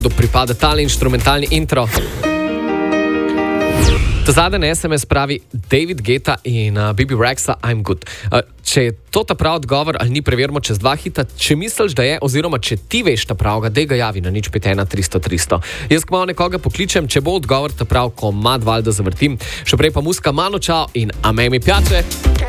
pripada tale instrumentalni intro. Ta zadnji SMS pravi David Guetta in Bibi Rexa I'm Good. Če je to ta prav odgovor ali ni, preverimo čez 2 hita. Če misliš, da je, oziroma če ti veš ta pravga, dej ga javi na 051 300 300. Jaz kmalu nekoga pokličem, če bo odgovor ta prav, komad valjda zavrtim. Še prej pa muska, mano čao in a me mi piace.